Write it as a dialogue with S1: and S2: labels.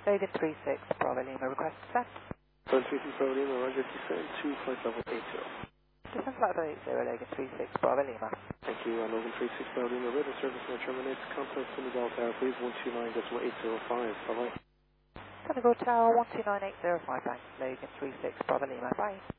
S1: Logan 36, Bravo Lima, request set.
S2: 136 Bravo Lima, Roger, descend to flight level 80.
S1: Descend flight level 80, Logan 36, Bravo Lima.
S2: Thank you, Logan 36 Bravo Lima, radar service now terminates. Contact Senegal Tower, please, 129.805. Bye-bye.
S1: Senegal Tower 129.805, thanks. Logan 36, Bravo Lima, bye.